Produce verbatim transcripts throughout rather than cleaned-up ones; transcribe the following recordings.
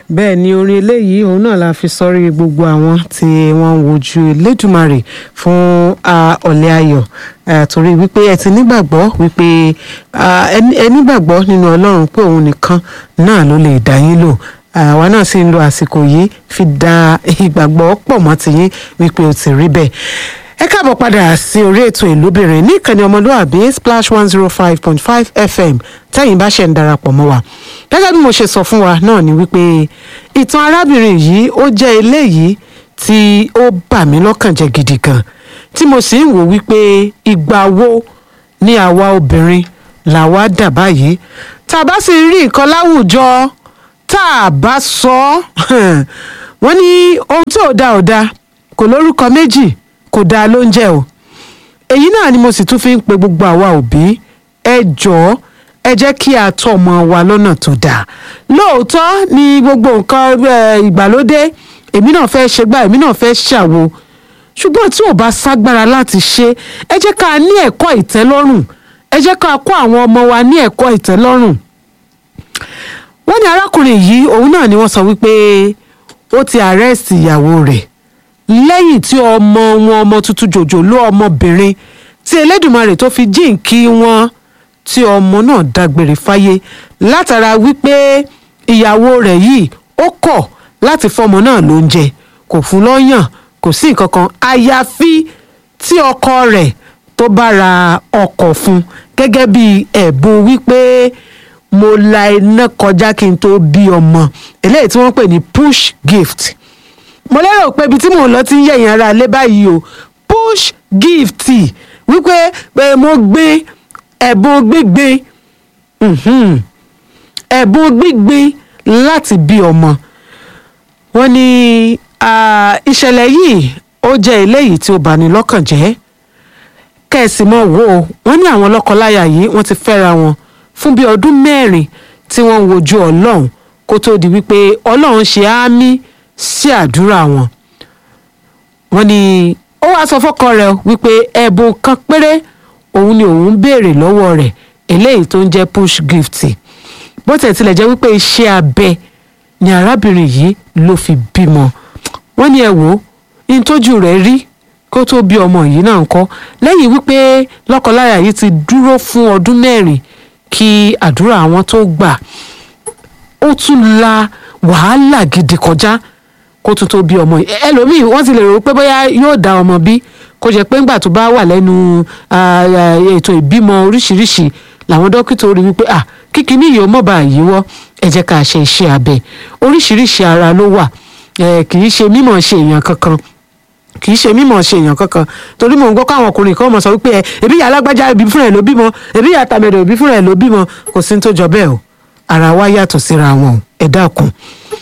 bẹ́ẹ̀ ni orin eléyìí òun náà la fi sọrí gbogbo àwọn tí wọ́n ń wojú Elédùmarè fún ọ̀lẹ́ ayọ̀ torí wípé ẹ ti nígbàgbọ́ wípé ẹ nígbàgbọ́ nínú Ọlọ́run pé òun nìkan náà ló lè dá yín lò àwa náà sì ń lo àsìkò yìí fi da ìgbàgbọ́ pọ̀ mọ́ tiyín wípé ó ti rí bẹ́ẹ̀. ẹ káàbọ̀ padà sí orí ètò ìlúbìnrin ní ìkànnì ọmọlúwàbí splash one zero five point five fm tẹ́yìn bá ṣe ń darapọ̀ mọ́ wa. gẹ́gẹ́ bí mo ṣe sọ fún wa náà ni wípé ìtàn arábìnrin yìí ó jẹ́ eléyìí tí ó bà mí lọ́kàn jẹ́ gidi gan tí mo sì ń wò wípé ìgbà wo ni àwa obìnrin làwa dà báyìí tá a bá sì rí nǹkan láwùjọ tá a bá sọ wọ́n ní ohun tí ò da ò da kò lórúkọ méjì kò dáa ló ń jẹ́ o èyí náà ni mo sì tún fi ń pe gbogbo àwa òbí ẹ jọ̀ọ́ ẹ jẹ́ kí a tọ́ ọmọ wa lọ́nà tó dáa lóòótọ́ ni gbogbo nǹkan ìgbàlódé èmi náà fẹ́ ṣe gbá èmi náà fẹ́ ṣàwo ṣùgbọ́n tí ò bá ságbára láti ṣe ẹ jẹ́ ká ní ẹ̀kọ́ ìtẹ́lọ́rùn ẹ jẹ́ ká kọ́ àwọn ọmọ wa ní ẹ̀kọ́ ìtẹ́lọ́rùn. wọ́n ní arákùnrin yìí òun náà ni wọ́n sọ wípé ó ti àrẹ́sì ìyàwó rẹ̀ lẹ́yìn tí ọmọ wọn ọmọ tuntun jòjòló ọmọbìnrin tí Elédùmarè tó fi jíǹkí wọn tí ọmọ náà dágbére fáyé látara wípé ìyàwó rẹ̀ yìí ó kọ̀ láti fọmọ náà lóúnjẹ kò fún lọ́yàn kò sí nǹkan kan àyàfi tí ọkọ rẹ̀ tó bá ra ọkọ̀ fún gẹ́gẹ́ bí ẹ̀bùn wípé mo la iná kọjá kí n tó bí ọmọ eléyìí tí wọ́n pè ní push gift. mo lérò pé ibi tí mò ń lọ ti ń yẹ̀yìn ara lé báyìí o push gift wípé pé mo gbé ẹ̀bùn gbígbé ẹ̀bùn gbígbé láti bí ọmọ. wọ́n ní ìṣẹ̀lẹ̀ yìí ó jẹ́ eléyìí tí ó bani lọ́kàn jẹ́ kẹ́ẹ̀sì mọ́ wò ó wọ́n ní àwọn lọ́kọláya yìí wọ́n ti fẹ́ra wọn fún bí ọdún mẹ́rin tí wọ́n ń wojú Ọlọ́run kó tó di wípé Ọlọ́run ṣe àmì sí àdúrà wọn. wọ́n ní ó wá sọ fọ́kọ rẹ̀ wípé ẹ̀bùn kan péré òun ni òun béèrè lọ́wọ́ rẹ̀ eléyìí tó ń jẹ́ push gift bó tẹ̀ tilẹ̀ jẹ́ wípé iṣẹ́ abẹ ni arábìnrin yìí ló fi bímọ. wọ́n ní ẹ wò ó ní tójú rẹ̀ rí kó tó bí ọmọ yìí náà ń kọ́ lẹ́yìn wípé lọ́kọláya yìí ti dúró fún ọdún mẹ́rin kí àdúrà àwọn tó gbà ó tún la wàhálà gidi kọjá kó tún tó bí ọmọ yìí. ẹlòmíì wọ́n ti lè rò pé bóyá yóò dá ọmọ bí kó jẹ́ pé ńgbà tó bá wà lẹ́nu ètò ìbímọ oríṣiríṣi làwọn dókítà rí wípé ah kíkiní yìí ó mọ̀ bá yíwọ́ ẹ jẹ́ ká ṣe iṣẹ́ abẹ oríṣiríṣi ara ló wà kì í ṣe mímọ̀ ṣe èèyàn kankan kì í ṣe mímọ̀ ṣe èèyàn kankan torí mò ń gbọ́ káwọn ọkùnrin kan mọ̀ sọ wípé ẹ ẹbí ìyá alágbájá ibi fúnra ẹ̀ ló bímọ ẹbí ìyá tàmẹ̀dọ̀ ibi fúnra ẹ̀ ló bímọ kò sí ní tó jọ bẹ́ẹ̀ o ara wa yàtọ̀ síra wọn ẹ dákun.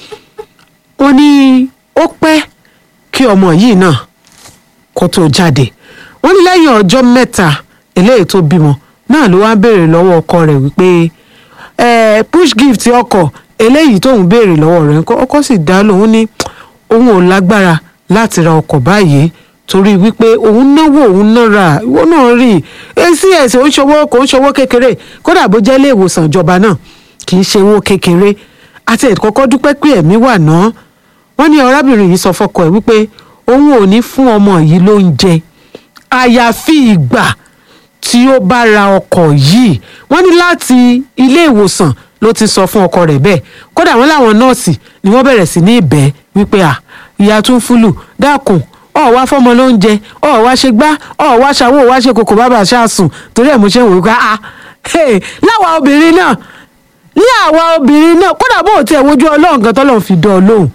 ó ní ó pẹ́ kí ọmọ yìí náà kó tó jáde wọ́n ní lẹ́yìn ọjọ́ mẹ́ta eléyìí tó bímọ náà ló wá béèrè lọ́wọ́ ọkọ rẹ̀ wípé ẹ push gift ọkọ eléyìí tóun béèrè lọ́wọ́ rẹ̀ ọkọ sì dá lóhùn ní òun ò lágbára láti ra ọkọ̀ báyìí torí wípé òun náwó òun nára ìwọ náà rí èsì ẹ̀sìn ó ń ṣòwò kò ń ṣòwò kékeré kódà bó jẹ́ ilé ìwòsàn ìjọba náà kì í ṣe owó kékeré àti ẹ̀kọ́kọ́ dúpẹ́ pé ẹ̀mí wà náà. wọ́n ní arábìnrin yìí sọ fọ́kọ ẹ̀ wípé òun ò ní fún ọmọ yìí lóúnjẹ àyàfi ìgbà tí ó bá ra ọkọ̀ yìí. wọ́n ní láti ilé ìwòsàn ló ti sọ fún ọkọ rẹ̀ bẹ́ẹ̀ kódà wọ́n láwọn nọ́ọ̀sì ni wọ́n bẹ̀rẹ̀ sí ní ìbẹ̀ wípé à ìyá tún fúlù dákun ọ wá fọmọ lóúnjẹ ọ wá ṣe gbá ọ wá ṣàwọ wá ṣe kòkò bàbà ṣáàsùn torí ẹ̀ mo ṣe ń wò ó ká a láwa obìnrin náà ní àwa obìnrin náà kódà bó tiẹ̀ wojú Ọlọ́run gan tọ́lọ́run fi dán ọ lóhùn.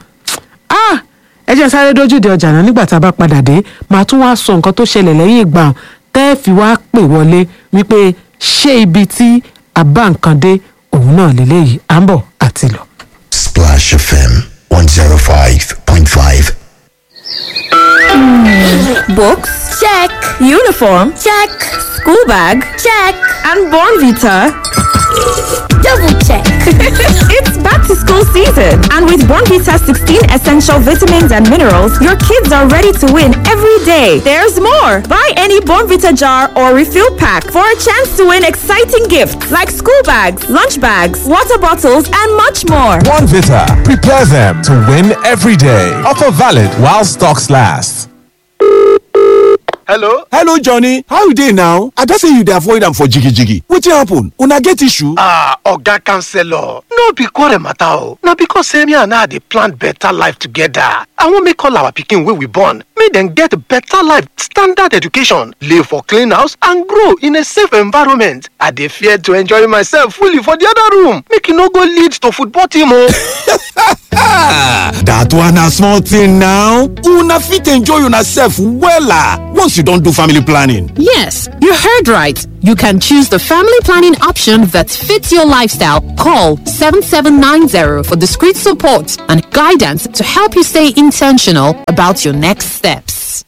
ẹ jẹ́ sáré dójú de ọjà náà nígbà tá a bá padà dé màá tún wá sọ nǹkan tó ṣẹlẹ̀ lẹ́yìn ìgbà tẹ́ ẹ fi wá pè wọlé wípé ṣé ibi tí àbá nǹkan dé òun náà lélẹ́yìí à ń bọ̀ àti lọ. Splash F M one oh five point five. Books? Check. Uniform? Check. School bag? Check. And Born Vita? Double check. It's back back to school season. And with Bornvita sixteen essential vitamins and minerals, your kids are ready to win every day. There's more. Buy any Bornvita jar or refill pack for a chance to win exciting gifts like school bags, lunch bags, water bottles, and much more. Bornvita, prepare them to win every day. Offer valid while stocks last. Hello? Hello, Johnny. How you dey now? I just say you dey avoid am for jiggy-jiggy. Wetin happen? Una get issue? Ah, Oga Counselor. No be quarrel matter o. Na because say me and I dey plan better life together. I wan make all our pikin wey we born, make dem get better life, standard education, live for clean house and grow in a safe environment. I dey fear to enjoy myself fully for the other room. Make e no go lead to football team o. That one na small thing now. Una fit enjoy una sef wella once you don do family planning. Yes, you heard right. You can choose the family planning option that fits your lifestyle. Call seven seven nine zero for discreet support and guidance to help you stay intentional about your next steps.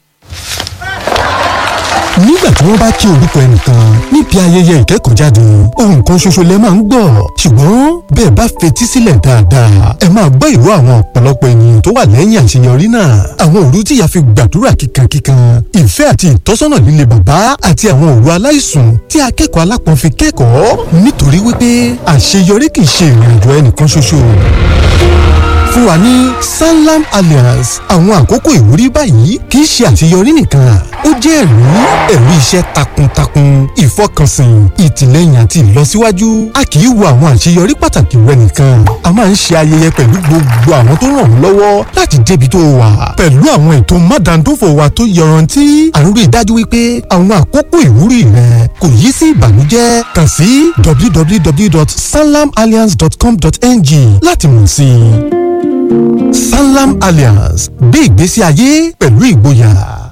nígbà tí wọ́n bá kí orúkọ ẹnìkan níbi ayẹyẹ ìkẹ́kọ̀ọ́jáde ohun kan ṣoṣo lẹ máa ń gbọ́ ṣùgbọ́n bẹ́ẹ̀ bá fetí sílẹ̀ dáadáa ẹ máa gbọ́ ìró àwọn ọ̀pọ̀lọpọ̀ ènìyàn tó wà lẹ́yìn àṣeyọrí náà àwọn òru tí ìyá fi gbàdúrà kíkankíkan ìfẹ́ àti ìtọ́sọ́nà líle bàbá àti àwọn òru aláìsùn tí akẹ́kọ̀ọ́ alápọ̀n fi kẹ́kọ̀ọ́ nítorí wípé àṣeyọrí kì í ṣe ìrìnàjò ẹnìkan ṣoṣo. Fún wa ní Sanlam Alliance àwọn àkókò ìwúrí báyìí kì í ṣe àṣeyọrí nìkan ó jẹ́ ẹ̀rí ẹ̀rí iṣẹ́ takuntakun ìfọkànsìn ìtìlẹ́yìn àti ìlọsíwájú a kì í wo àwọn àṣeyọrí pàtàkì rẹ nìkan a máa ń ṣe ayẹyẹ pẹ̀lú gbogbo àwọn tó ràn ọ́ lọ́wọ́ láti débi tó wà pẹ̀lú àwọn ètò mádàndófò wa tó yọrantí à ń rí i dájú wípé àwọn àkókò ìwúrí rẹ kò yí sí ìbànújẹ́ kàn sí w w w dot sanlam alliance dot com dot n g láti mọ̀ sí i. Sanlam Alliance gbé ìgbésí ayé pẹ̀lú ìgboyà.